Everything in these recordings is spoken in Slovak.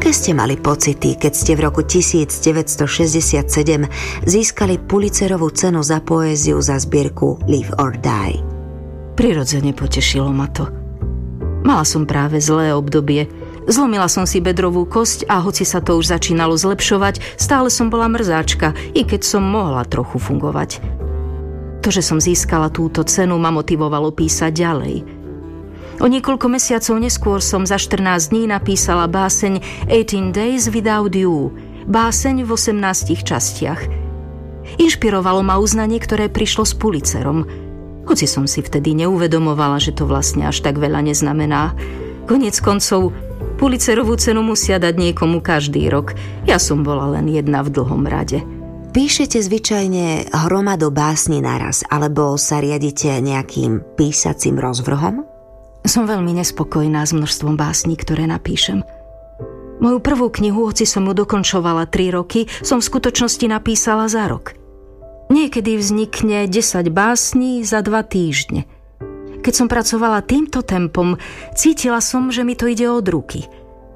Aké ste mali pocity, keď ste v roku 1967 získali Pulitzerovú cenu za poéziu za zbierku Live or Die? Prirodzene potešilo ma to. Mala som práve zlé obdobie. Zlomila som si bedrovú kosť a hoci sa to už začínalo zlepšovať, stále som bola mrzáčka, i keď som mohla trochu fungovať. To, že som získala túto cenu, ma motivovalo písať ďalej. O niekoľko mesiacov neskôr som za 14 dní napísala báseň 18 Days Without You, báseň v 18 častiach. Inšpirovalo ma uznanie, ktoré prišlo s Pulitzerom. Hoci som si vtedy neuvedomovala, že to vlastne až tak veľa neznamená. Koniec koncov, Pulitzerovú cenu musia dať niekomu každý rok. Ja som bola len jedna v dlhom rade. Píšete zvyčajne hromadu básni naraz, alebo sa riadite nejakým písacím rozvrhom? Som veľmi nespokojná s množstvom básní, ktoré napíšem. Moju prvú knihu, hoci som ju dokončovala 3 roky, som v skutočnosti napísala za rok. Niekedy vznikne 10 básní za 2 týždne. Keď som pracovala týmto tempom, cítila som, že mi to ide od ruky.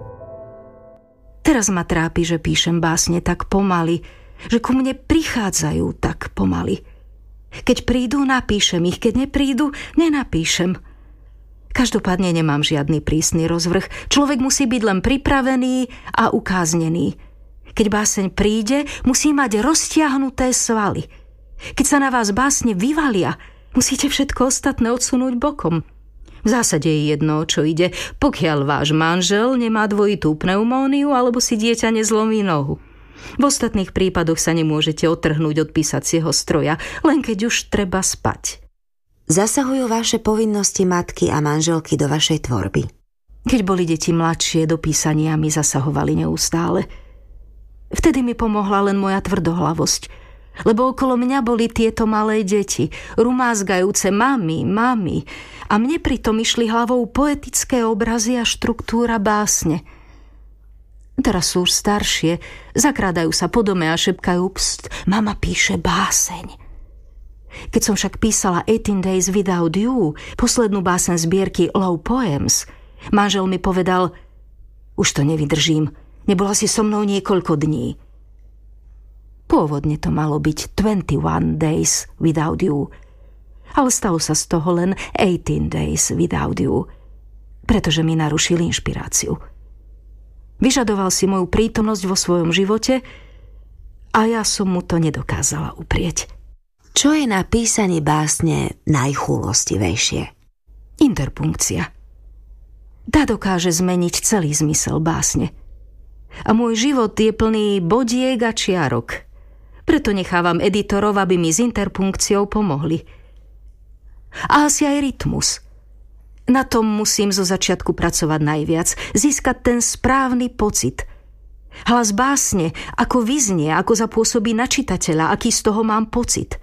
Teraz ma trápi, že píšem básne tak pomaly, že ku mne prichádzajú tak pomaly. Keď prídu, napíšem ich, keď neprídu, nenapíšem. Každopádne nemám žiadny prísny rozvrh. Človek musí byť len pripravený a ukáznený. Keď báseň príde, musí mať roztiahnuté svaly. Keď sa na vás básne vyvalia, musíte všetko ostatné odsunúť bokom. V zásade je jedno, čo ide, pokiaľ váš manžel nemá dvojitú pneumóniu alebo si dieťa nezlomí nohu. V ostatných prípadoch sa nemôžete odtrhnúť od písacieho stroja, len keď už treba spať. Zasahujú vaše povinnosti matky a manželky do vašej tvorby? Keď boli deti mladšie, do písania mi zasahovali neustále. Vtedy mi pomohla len moja tvrdohlavosť, lebo okolo mňa boli tieto malé deti, rumázgajúce mami, a mne pritom išli hlavou poetické obrazy a štruktúra básne. Teraz sú už staršie, zakrádajú sa po dome a šepkajú: pst, mama píše báseň. Keď som však písala 18 Days Without You, poslednú báseň zbierky Love Poems, manžel mi povedal: už to nevydržím, nebola si so mnou niekoľko dní. Pôvodne to malo byť 21 Days Without You, ale stalo sa z toho len 18 Days Without You, pretože mi narušil inšpiráciu. Vyžadoval si moju prítomnosť vo svojom živote a ja som mu to nedokázala uprieť. Čo je na písaní básne najchúlostivejšie? Interpunkcia. Tá dokáže zmeniť celý zmysel básne. A môj život je plný bodiek a čiarok. Preto nechávam editorov, aby mi s interpunkciou pomohli. A asi aj rytmus. Na tom musím zo začiatku pracovať najviac, získať ten správny pocit. Hlas básne, ako vyznie, ako zapôsobí na čitateľa, aký z toho mám pocit.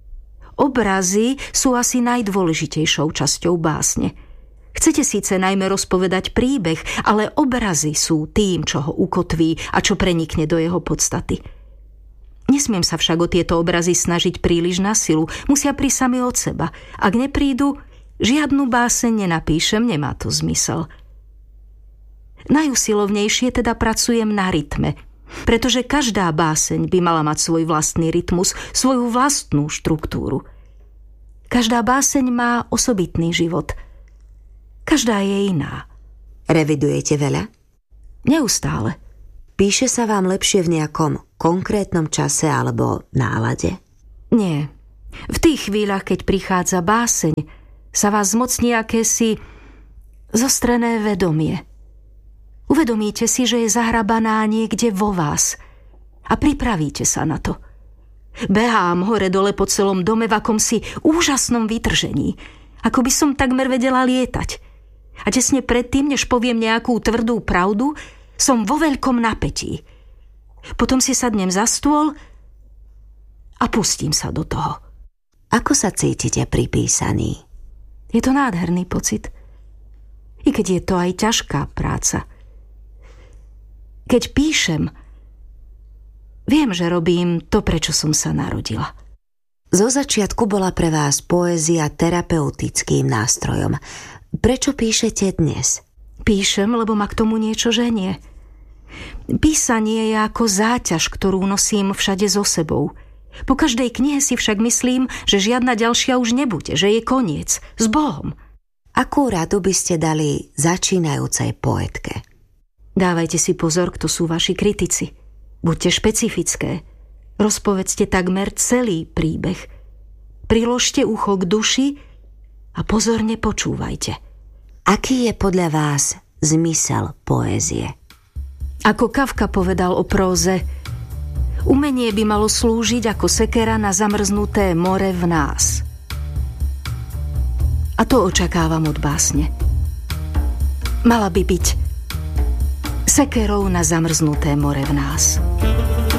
Obrazy sú asi najdôležitejšou časťou básne. Chcete síce najmä rozpovedať príbeh, ale obrazy sú tým, čo ho ukotví a čo prenikne do jeho podstaty. Nesmiem sa však o tieto obrazy snažiť príliš na silu, musia prísť sami od seba. Ak neprídu, žiadnu báseň nenapíšem, nemá to zmysel. Najusilovnejšie teda pracujem na rytme, pretože každá báseň by mala mať svoj vlastný rytmus, svoju vlastnú štruktúru. Každá báseň má osobitný život. Každá je iná. Revidujete veľa? Neustále. Píše sa vám lepšie v nejakom konkrétnom čase alebo nálade? Nie. V tých chvíľach, keď prichádza báseň, sa vás zmocní akési zostrené vedomie. Uvedomíte si, že je zahrabaná niekde vo vás a pripravíte sa na to. Behám hore-dole po celom dome v akomsi úžasnom vytržení, ako by som takmer vedela lietať. A tesne predtým, než poviem nejakú tvrdú pravdu, som vo veľkom napätí. Potom si sadnem za stôl a pustím sa do toho. Ako sa cítite pri písaní? Je to nádherný pocit. I keď je to aj ťažká práca. Keď píšem, viem, že robím to, prečo som sa narodila. Zo začiatku bola pre vás poézia terapeutickým nástrojom. Prečo píšete dnes? Píšem, lebo ma k tomu niečo ženie. Písanie je ako záťaž, ktorú nosím všade so sebou. Po každej knihe si však myslím, že žiadna ďalšia už nebude, že je koniec. S Bohom. Akú radu by ste dali začínajúcej poetke? Dávajte si pozor, kto sú vaši kritici. Buďte špecifické. Rozpovedzte takmer celý príbeh. Priložte ucho k duši a pozorne počúvajte. Aký je podľa vás zmysel poézie? Ako Kafka povedal o próze, umenie by malo slúžiť ako sekera na zamrznuté more v nás. A to očakávam od básne. Mala by byť sekerou na zamrznuté more v nás.